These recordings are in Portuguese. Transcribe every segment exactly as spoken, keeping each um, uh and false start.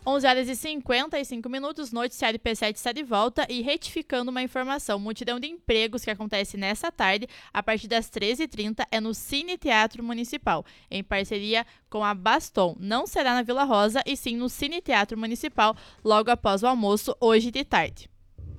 onze horas e cinquenta e cinco minutos, noticiário P sete está de volta e retificando uma informação. Multidão de empregos que acontece nessa tarde, a partir das treze e trinta, é no Cine Teatro Municipal, em parceria com a Baston. Não será na Vila Rosa, e sim no Cine Teatro Municipal, logo após o almoço, hoje de tarde.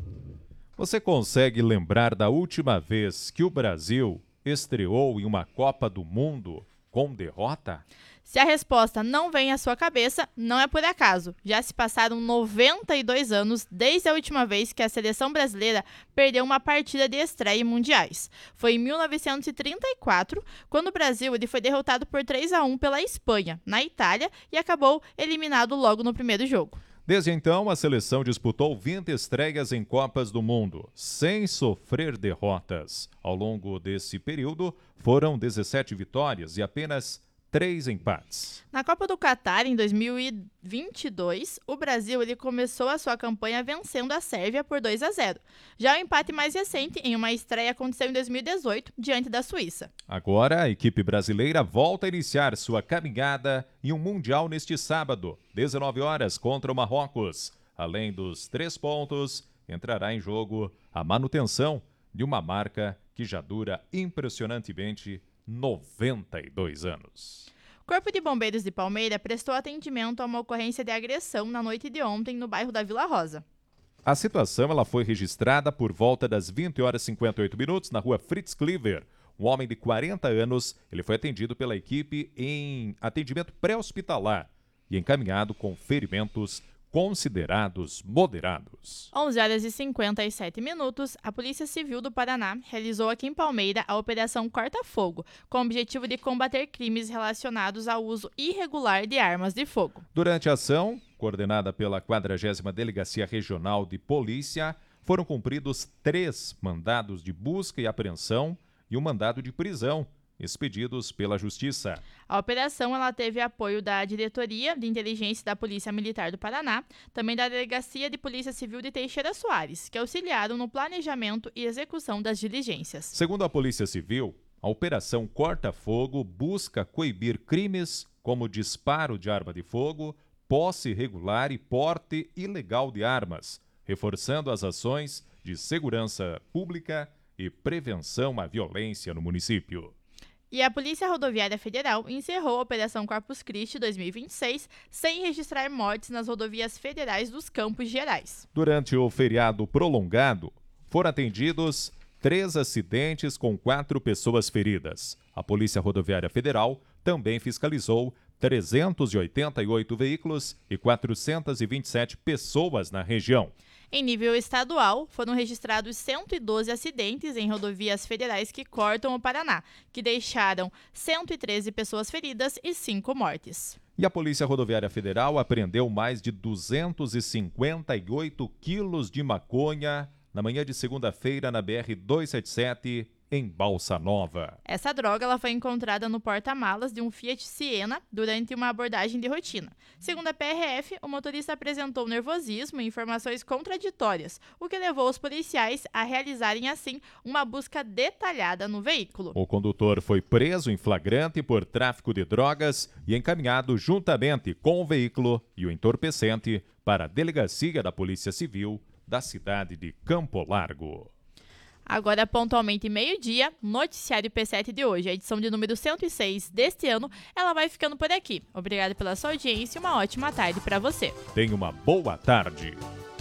Você consegue lembrar da última vez que o Brasil estreou em uma Copa do Mundo com derrota? Se a resposta não vem à sua cabeça, não é por acaso. Já se passaram noventa e dois anos desde a última vez que a seleção brasileira perdeu uma partida de estreia em mundiais. Foi em mil novecentos e trinta e quatro, quando o Brasil ele foi derrotado por três a um pela Espanha, na Itália, e acabou eliminado logo no primeiro jogo. Desde então, a seleção disputou vinte estreias em Copas do Mundo, sem sofrer derrotas. Ao longo desse período, foram dezessete vitórias e apenas três empates. Na Copa do Catar, em dois mil e vinte e dois, o Brasil ele começou a sua campanha vencendo a Sérvia por dois a zero. Já o empate mais recente, em uma estreia, aconteceu em dois mil e dezoito, diante da Suíça. Agora, a equipe brasileira volta a iniciar sua caminhada em um Mundial neste sábado, dezenove horas, contra o Marrocos. Além dos três pontos, entrará em jogo a manutenção de uma marca que já dura impressionantemente noventa e dois anos. O Corpo de Bombeiros de Palmeira prestou atendimento a uma ocorrência de agressão na noite de ontem no bairro da Vila Rosa. A situação ela foi registrada por volta das vinte horas e cinquenta e oito minutos na rua Fritz Cleaver. Um homem de quarenta anos, ele foi atendido pela equipe em atendimento pré-hospitalar e encaminhado com ferimentos considerados moderados. onze horas e cinquenta e sete minutos, a Polícia Civil do Paraná realizou aqui em Palmeira a Operação Corta-Fogo, com o objetivo de combater crimes relacionados ao uso irregular de armas de fogo. Durante a ação, coordenada pela quadragésima Delegacia Regional de Polícia, foram cumpridos três mandados de busca e apreensão e um mandado de prisão, expedidos pela Justiça. A operação ela teve apoio da Diretoria de Inteligência da Polícia Militar do Paraná, também da Delegacia de Polícia Civil de Teixeira Soares, que auxiliaram no planejamento e execução das diligências. Segundo a Polícia Civil, a Operação Corta-Fogo busca coibir crimes como disparo de arma de fogo, posse irregular e porte ilegal de armas, reforçando as ações de segurança pública e prevenção à violência no município. E a Polícia Rodoviária Federal encerrou a Operação Corpus Christi dois mil e vinte e seis sem registrar mortes nas rodovias federais dos Campos Gerais. Durante o feriado prolongado, foram atendidos três acidentes com quatro pessoas feridas. A Polícia Rodoviária Federal também fiscalizou trezentos e oitenta e oito veículos e quatrocentas e vinte e sete pessoas na região. Em nível estadual, foram registrados cento e doze acidentes em rodovias federais que cortam o Paraná, que deixaram cento e treze pessoas feridas e cinco mortes. E a Polícia Rodoviária Federal apreendeu mais de duzentos e cinquenta e oito quilos de maconha na manhã de segunda-feira na B R duzentos e setenta e sete, em Balsa Nova. Essa droga ela foi encontrada no porta-malas de um Fiat Siena durante uma abordagem de rotina. Segundo a P R F, o motorista apresentou nervosismo e informações contraditórias, o que levou os policiais a realizarem assim uma busca detalhada no veículo. O condutor foi preso em flagrante por tráfico de drogas e encaminhado juntamente com o veículo e o entorpecente para a Delegacia da Polícia Civil da cidade de Campo Largo. Agora, pontualmente meio-dia, noticiário P sete de hoje, a edição de número cento e seis deste ano, ela vai ficando por aqui. Obrigada pela sua audiência e uma ótima tarde para você. Tenha uma boa tarde.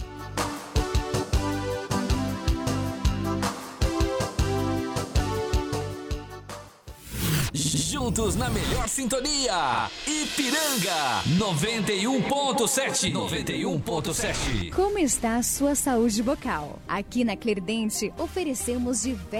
Juntos na melhor sintonia, Ipiranga noventa e um ponto sete. noventa e um ponto sete. Como está a sua saúde bucal? Aqui na Cleridente oferecemos diversos